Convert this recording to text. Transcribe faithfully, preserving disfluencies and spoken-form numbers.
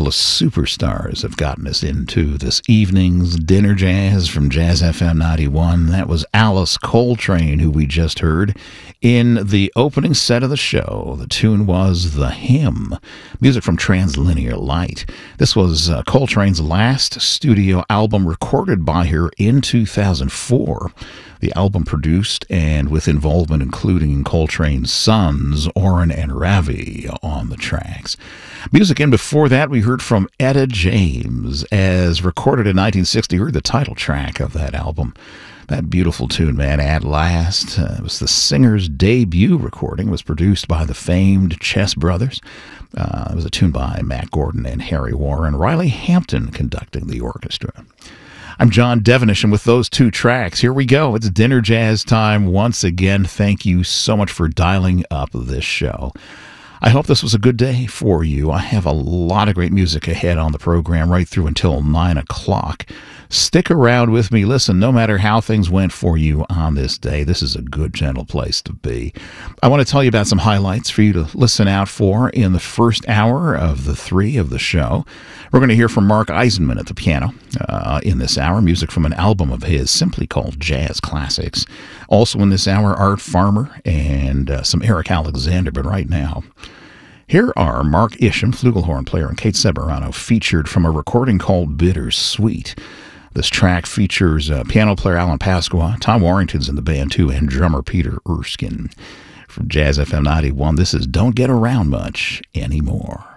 couple of superstars have gotten us into this evening's dinner jazz from Jazz F M ninety-one. That was Alice Coltrane, who we just heard in the opening set of the show. The tune was The Hymn, music from Translinear Light. This was uh, Coltrane's last studio album recorded by her in two thousand four. The album produced and with involvement including Coltrane's sons, Orrin and Ravi, on the tracks. Music in before that, we heard from Etta James, as recorded in nineteen sixty. We heard the title track of that album. That beautiful tune, man, At Last. Uh, it was the singer's debut recording. It was produced by the famed Chess Brothers. Uh, it was a tune by Matt Gordon and Harry Warren. Riley Hampton conducting the orchestra. I'm John Devenish, and with those two tracks, here we go. It's dinner jazz time once again. Thank you so much for dialing up this show. I hope this was a good day for you. I have a lot of great music ahead on the program right through until nine o'clock. Stick around with me. Listen, no matter how things went for you on this day, this is a good, gentle place to be. I want to tell you about some highlights for you to listen out for in the first hour of the three of the show. We're going to hear from Mark Eisenman at the piano uh, in this hour, music from an album of his simply called Jazz Classics. Also in this hour, Art Farmer and uh, some Eric Alexander. But right now, here are Mark Isham, flugelhorn player, and Kate Severano, featured from a recording called Bittersweet. This track features uh, piano player Alan Pasqua, Tom Warrington's in the band too, and drummer Peter Erskine. From Jazz F M ninety-one, this is Don't Get Around Much Anymore.